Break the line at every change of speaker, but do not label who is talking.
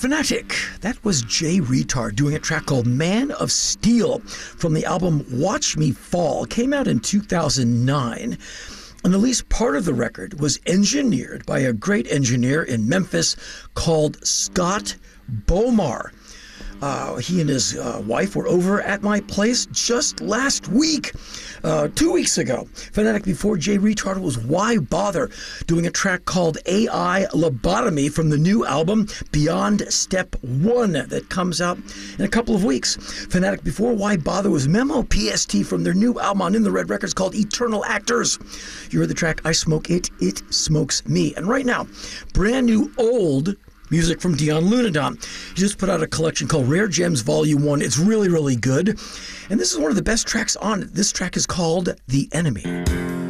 Fanatic. That was Jay Retard doing a track called Man of Steel from the album Watch Me Fall. It came out in 2009. And at least part of the record was engineered by a great engineer in Memphis called Scott Bomar. He and his wife were over at my place just last week, 2 weeks ago. Fanatic before Jay Retard was Why Bother, doing a track called AI Lobotomy from the new album Beyond Step 1 that comes out in a couple of weeks. Fanatic before Why Bother was Memo PST from their new album on In the Red Records called Eternal Actors. You heard the track I Smoke It, It Smokes Me. And right now, brand new old music from Dion Lunadon. He just put out a collection called Rare Gems Volume 1. It's really, really good. And this is one of the best tracks on it. This track is called The Enemy.